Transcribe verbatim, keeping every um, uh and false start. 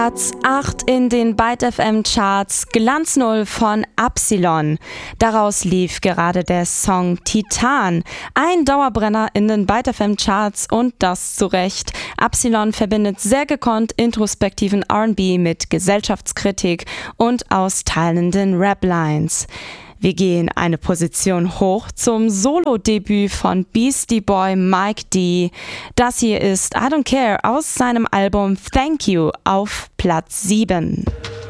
Platz acht in den Byte F M Charts, Glanz null von Absilon. Daraus lief gerade der Song Titan, ein Dauerbrenner in den Byte F M Charts und das zu Recht. Absilon verbindet sehr gekonnt introspektiven R and B mit Gesellschaftskritik und austeilenden Rap-Lines. Wir gehen eine Position hoch zum Solo-Debüt von Beastie Boy Mike D. Das hier ist I Don't Care aus seinem Album Thank You auf Platz sieben.